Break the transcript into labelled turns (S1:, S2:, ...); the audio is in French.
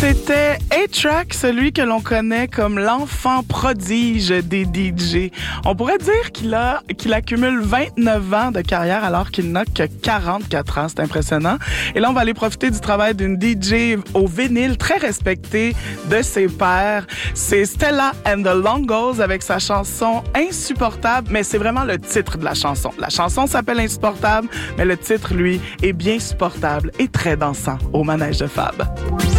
S1: C'était A-Track, celui que l'on connaît comme l'enfant prodige des DJ. On pourrait dire qu'il accumule 29 ans de carrière alors qu'il n'a que 44 ans. C'est impressionnant. Et là, on va aller profiter du travail d'une DJ au vinyle très respectée de ses pairs. C'est Stella and the Longos avec sa chanson Insupportable, mais c'est vraiment le titre de la chanson. La chanson s'appelle Insupportable, mais le titre, lui, est bien supportable et très dansant au manège de Fab.